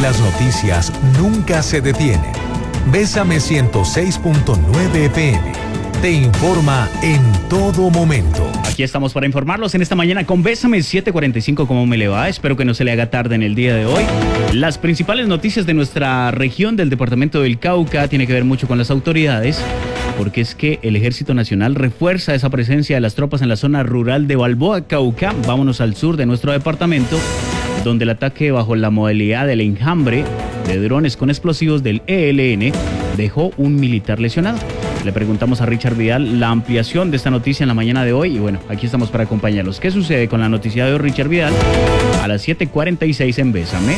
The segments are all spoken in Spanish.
las noticias nunca se detienen. Bésame 106.9 FM. Te informa en todo momento. Aquí estamos para informarlos en esta mañana con Bésame 7:45. ¿Cómo me le va? Espero que no se le haga tarde en el día de hoy. Las principales noticias de nuestra región del departamento del Cauca tiene que ver mucho con las autoridades, porque es que el Ejército Nacional refuerza esa presencia de las tropas en la zona rural de Balboa, Cauca. Vámonos al sur de nuestro departamento, donde el ataque bajo la modalidad del enjambre de drones con explosivos del ELN dejó un militar lesionado. Le preguntamos a Richard Vidal la ampliación de esta noticia en la mañana de hoy y bueno, aquí estamos para acompañarlos. ¿Qué sucede con la noticia de hoy, Richard Vidal? A las 7:46 en Bésame.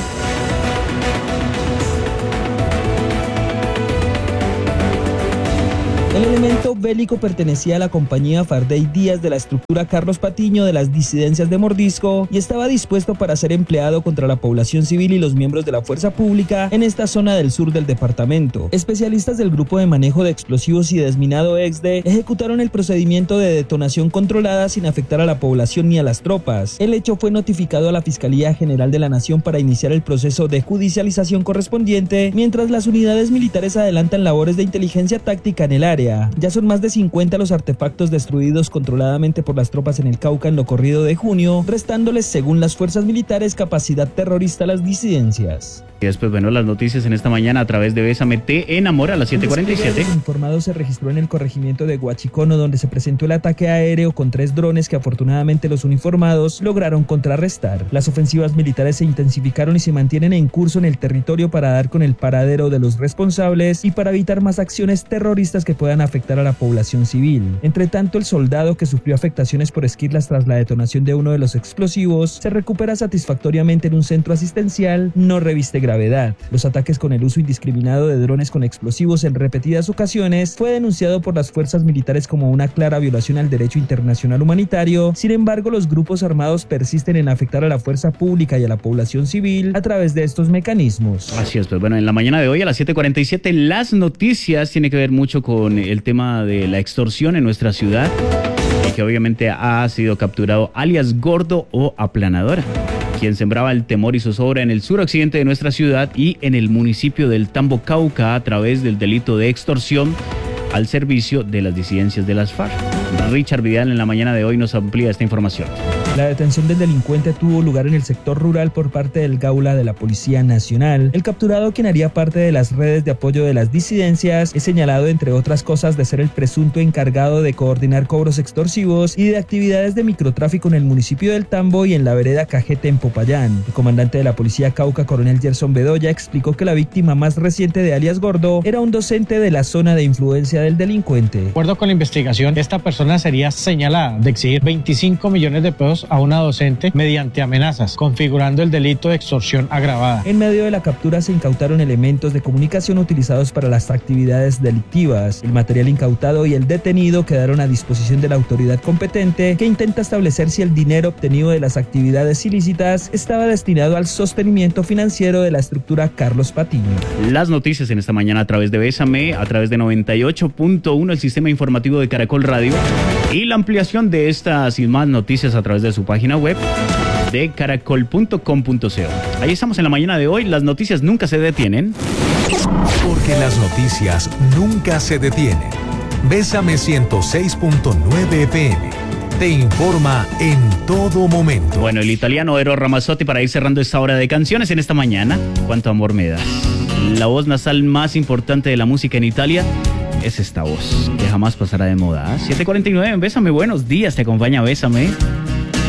El elemento bélico pertenecía a la compañía Fardey Díaz de la estructura Carlos Patiño de las disidencias de Mordisco y estaba dispuesto para ser empleado contra la población civil y los miembros de la fuerza pública en esta zona del sur del departamento. Especialistas del Grupo de Manejo de Explosivos y Desminado EXDE ejecutaron el procedimiento de detonación controlada sin afectar a la población ni a las tropas. El hecho fue notificado a la Fiscalía General de la Nación para iniciar el proceso de judicialización correspondiente, mientras las unidades militares adelantan labores de inteligencia táctica en el área. Ya son más de 50 los artefactos destruidos controladamente por las tropas en el Cauca en lo corrido de junio, restándoles, según las fuerzas militares, capacidad terrorista a las disidencias. Y después, bueno, las noticias en esta mañana a través de Bésame Te Enamora a las 7:47. El informado se registró en el corregimiento de Huachicono, donde se presentó el ataque aéreo con 3 drones que afortunadamente los uniformados lograron contrarrestar. Las ofensivas militares se intensificaron y se mantienen en curso en el territorio para dar con el paradero de los responsables y para evitar más acciones terroristas que puedan afectar a la población civil. Entre tanto, el soldado que sufrió afectaciones por esquirlas tras la detonación de uno de los explosivos se recupera satisfactoriamente en un centro asistencial, no reviste gravedad. Los ataques con el uso indiscriminado de drones con explosivos en repetidas ocasiones fue denunciado por las fuerzas militares como una clara violación al derecho internacional humanitario. Sin embargo, los grupos armados persisten en afectar a la fuerza pública y a la población civil a través de estos mecanismos. Así es, pues bueno, en la mañana de hoy a las 7:47 las noticias tiene que ver mucho con el tema de la extorsión en nuestra ciudad y que obviamente ha sido capturado alias Gordo o Aplanadora, quien sembraba el temor y zozobra en el suroccidente de nuestra ciudad y en el municipio del Tambo, Cauca, a través del delito de extorsión al servicio de las disidencias de las FARC. Richard Vidal en la mañana de hoy nos amplía esta información. La detención del delincuente tuvo lugar en el sector rural por parte del Gaula de la Policía Nacional. El capturado, quien haría parte de las redes de apoyo de las disidencias, es señalado, entre otras cosas, de ser el presunto encargado de coordinar cobros extorsivos y de actividades de microtráfico en el municipio del Tambo y en la vereda Cajete en Popayán. El comandante de la Policía Cauca, coronel Gerson Bedoya, explicó que la víctima más reciente de alias Gordo era un docente de la zona de influencia del delincuente. De acuerdo con la investigación, esta persona sería señalada de exigir 25 millones de pesos a una docente mediante amenazas, configurando el delito de extorsión agravada. En medio de la captura se incautaron elementos de comunicación utilizados para las actividades delictivas. El material incautado y el detenido quedaron a disposición de la autoridad competente, que intenta establecer si el dinero obtenido de las actividades ilícitas estaba destinado al sostenimiento financiero de la estructura Carlos Patiño. Las noticias en esta mañana a través de Bésame, a través de 98.1, el sistema informativo de Caracol Radio, y la ampliación de estas y más noticias a través de su página web de caracol.com.co. Ahí estamos en la mañana de hoy. Las noticias nunca se detienen. Porque las noticias nunca se detienen. Bésame 106.9 FM. Te informa en todo momento. Bueno, el italiano Eros Ramazzotti para ir cerrando esta hora de canciones en esta mañana. Cuánto amor me das. La voz nasal más importante de la música en Italia es esta voz, que jamás pasará de moda. 7:49 en Bésame, buenos días, te acompaña Bésame.